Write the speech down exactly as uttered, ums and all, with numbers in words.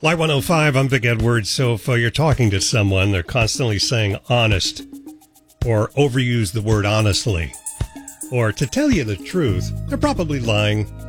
Y one oh five, I'm Vic Edwards. So if uh, you're talking to someone, they're constantly saying honest or overuse the word honestly. Or to tell you the truth, they're probably lying.